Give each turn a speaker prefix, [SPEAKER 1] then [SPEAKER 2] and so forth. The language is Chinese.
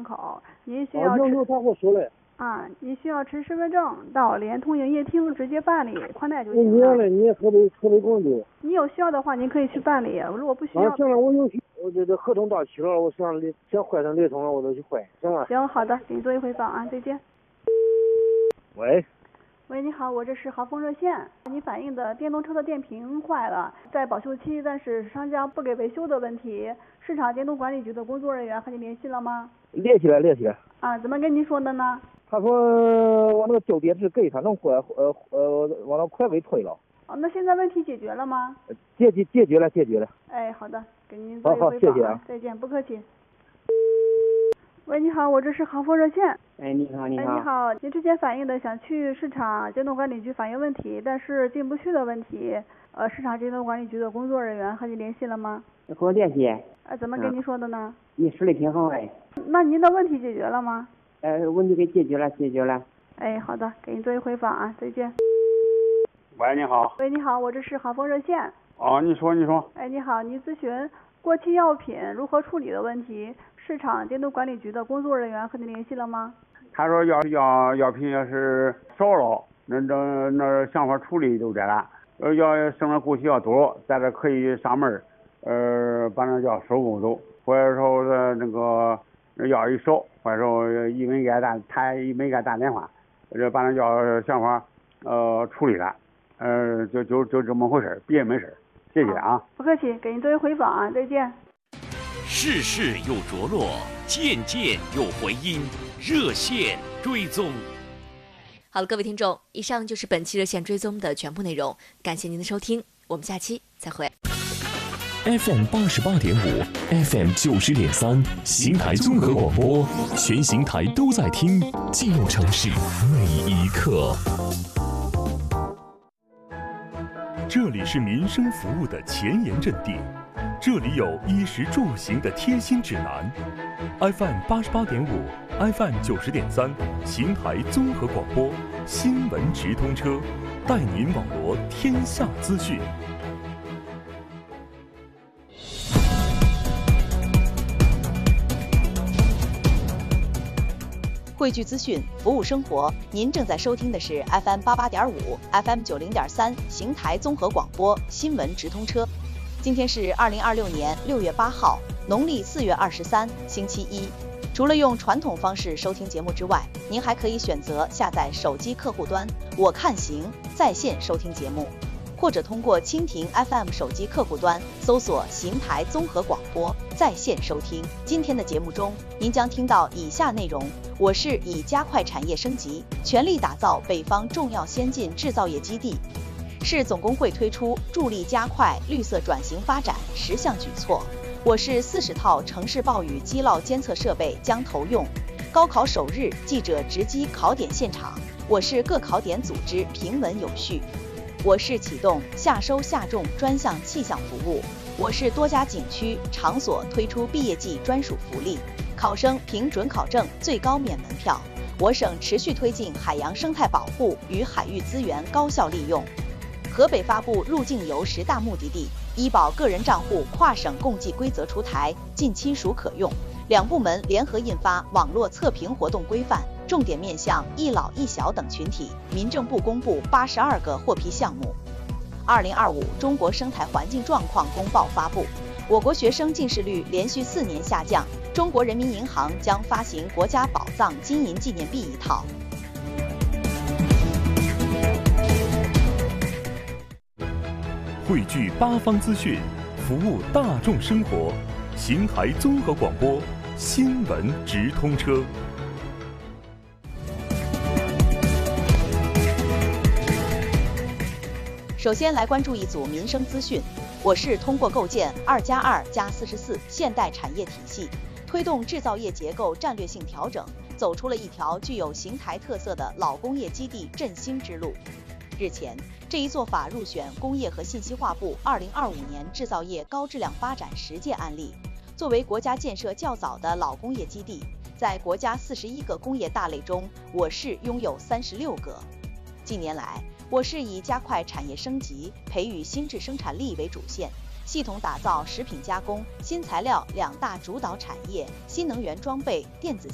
[SPEAKER 1] 口，您需要
[SPEAKER 2] 有他给我说了。
[SPEAKER 1] 您需要持身份证到联通营业厅直接办理宽带就行了。
[SPEAKER 2] 你河北工地。
[SPEAKER 1] 你有需要的话，您可以去办理。如果不需要，
[SPEAKER 2] 行了，我这合同到期了，我想换成联通了，我就去换，行吗？
[SPEAKER 1] 行，好的，给你做一回访啊，再见。喂，你好，我这是豪丰热线。你反映的电动车的电瓶坏了，在保修期，但是商家不给维修的问题，市场监督管理局的工作人员和你联系了吗？
[SPEAKER 2] 联系了。
[SPEAKER 1] 怎么跟您说的呢？
[SPEAKER 2] 他说我那个旧电池给他能换，往那快给退了。
[SPEAKER 1] 那现在问题解决了吗？
[SPEAKER 2] 解决了。
[SPEAKER 1] 哎，好的，给您做一回访。
[SPEAKER 2] 好，谢谢啊。
[SPEAKER 1] 再见，不客气。喂，你好，我这是豪丰热线。
[SPEAKER 3] 你好。
[SPEAKER 1] 你好，您之前反映的想去市场监督管理局反映问题，但是进不去的问题，市场监督管理局的工作人员和你联系了吗？
[SPEAKER 3] 和我联系。
[SPEAKER 1] 怎么跟您说的呢？
[SPEAKER 3] 你说的挺好哎。
[SPEAKER 1] 那您的问题解决了吗？
[SPEAKER 3] 问题给解决了。
[SPEAKER 1] 哎，好的，给您做一回访啊，再见。
[SPEAKER 4] 喂，你好。
[SPEAKER 1] 喂，你好，我这是豪丰热线。
[SPEAKER 4] 你说。
[SPEAKER 1] 哎，你好，您咨询过期药品如何处理的问题，市场监督管理局的工作人员和你联系了吗？
[SPEAKER 4] 他说药品要是少了，那想法处理就这了。要剩了过期药多，在这可以上门，把那药收购走。或者说那个药一少，或者说他一没给打电话，把那药想法处理了，就这么回事，别没事。谢谢啊。
[SPEAKER 1] 不客气，给您做一回访啊，再见。
[SPEAKER 5] 事事有着落，件件有回音，热线追踪。
[SPEAKER 6] 好了，各位听众，以上就是本期热线追踪的全部内容，感谢您的收听，我们下期再会。
[SPEAKER 7] FM 88.5 FM 90.3邢台综合广播，全邢台都在听，进入城市每一刻。这里是民生服务的前沿阵地，这里有衣食住行的贴心指南。FM 88.5 FM 90.3邢台综合广播，新闻直通车，带您网罗天下资讯。
[SPEAKER 8] 汇聚资讯，服务生活。您正在收听的是 FM 88.5 FM 90.3邢台综合广播新闻直通车。今天是2026年6月8号，农历4月23，星期一。除了用传统方式收听节目之外，您还可以选择下载手机客户端我看行在线收听节目，或者通过蜻蜓 FM 手机客户端搜索邢台综合广播在线收听。今天的节目中，您将听到以下内容：我市已加快产业升级，全力打造北方重要先进制造业基地。市总工会推出助力加快绿色转型发展10项举措。我市40套城市暴雨积涝监测设备将投用。高考首日，记者直击考点现场。我市各考点组织平稳有序。我市启动夏收夏种专项气象服务。我市多家景区场所推出毕业季专属福利，考生凭准考证最高免门票。我省持续推进海洋生态保护与海域资源高效利用。河北发布入境游10大目的地，医保个人账户跨省共计规则出台，近亲属可用。两部门联合印发网络测评活动规范，重点面向一老一小等群体。民政部公布82个获批项目。2025中国生态环境状况公报发布，我国学生近视率连续4年下降。中国人民银行将发行国家宝藏金银纪念币1套。
[SPEAKER 7] 汇聚八方资讯，服务大众生活。邢台综合广播新闻直通车。
[SPEAKER 8] 首先来关注一组民生资讯。我市通过构建2+2+44现代产业体系，推动制造业结构战略性调整，走出了一条具有邢台特色的老工业基地振兴之路。日前，这一做法入选工业和信息化部2025年制造业高质量发展实践案例。作为国家建设较早的老工业基地，在国家41个工业大类中，我市拥有36个。近年来，我市以加快产业升级、培育新质生产力为主线，系统打造食品加工、新材料2大主导产业、新能源装备、电子